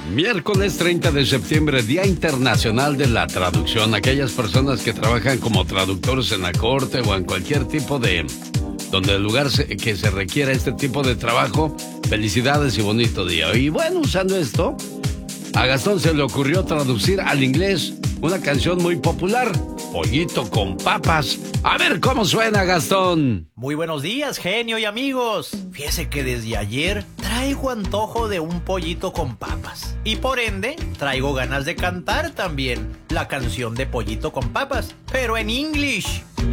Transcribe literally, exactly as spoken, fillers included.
Miércoles treinta de septiembre, Día Internacional de la Traducción. Aquellas personas que trabajan como traductores en la corte o en cualquier tipo de... donde el lugar se, que se requiera este tipo de trabajo, felicidades y bonito día. Y bueno, usando esto, a Gastón se le ocurrió traducir al inglés una canción muy popular, Pollito con Papas. A ver cómo suena, Gastón. Muy buenos días, genio y amigos. Fíjese que desde ayer traigo antojo de un pollito con papas. Y por ende, traigo ganas de cantar también la canción de Pollito con Papas, pero en English.